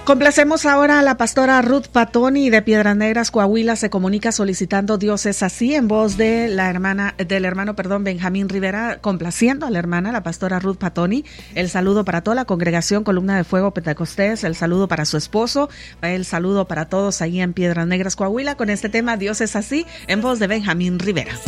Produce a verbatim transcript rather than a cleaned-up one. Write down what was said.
Complacemos ahora a la pastora Ruth Patoni de Piedras Negras, Coahuila. Se comunica solicitando Dios es así en voz de la hermana, del hermano, perdón, Benjamín Rivera, complaciendo a la hermana, la pastora Ruth Patoni. El saludo para toda la congregación Columna de Fuego Pentecostés, el saludo para su esposo, el saludo para todos ahí en Piedras Negras, Coahuila, con este tema Dios es así en voz de Benjamín Rivera.